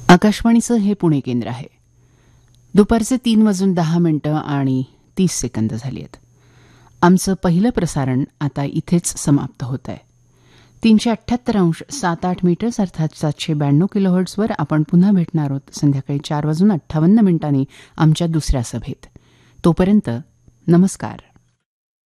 आकाशवाणीचं हे पुणे केंद्र आहे. दुपारचे 3:10 आणि 30 झाली आहेत. आमचं पहिलं प्रसारण आता इथेच समाप्त होत आहे. 378.78 मीटर्स अर्थात 792 किलोहर्ट्झवर आपण पुन्हा भेटणार आहोत संध्याकाळी 4:58 आमच्या दुसऱ्या सभेत. तोपर्यंत नमस्कार.